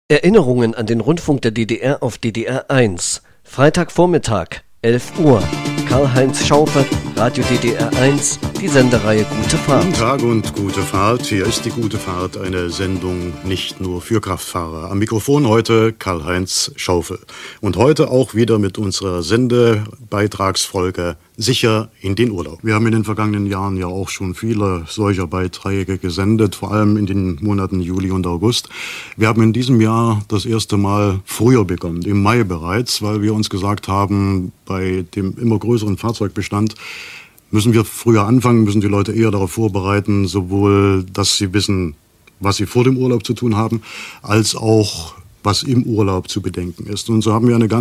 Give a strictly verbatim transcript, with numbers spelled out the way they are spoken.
Erinnerungen an den Rundfunk der D D R auf D D R eins. Freitagvormittag, elf Uhr. Karl-Heinz Schaufe, Radio D D R eins, die Sendereihe Gute Fahrt. Guten Tag und gute Fahrt. Hier ist die Gute Fahrt, eine Sendung nicht nur für Kraftfahrer. Am Mikrofon heute Karl-Heinz Schaufe. Und heute auch wieder mit unserer Sendebeitragsfolge Sicher in den Urlaub. Wir haben in den vergangenen Jahren ja auch schon viele solcher Beiträge gesendet, vor allem in den Monaten Juli und August. Wir haben in diesem Jahr das erste Mal früher begonnen, im Mai bereits, weil wir uns gesagt haben, bei dem immer größeren Fahrzeugbestand müssen wir früher anfangen, müssen die Leute eher darauf vorbereiten, sowohl, dass sie wissen, was sie vor dem Urlaub zu tun haben, als auch, was im Urlaub zu bedenken ist. Und so haben wir eine ganz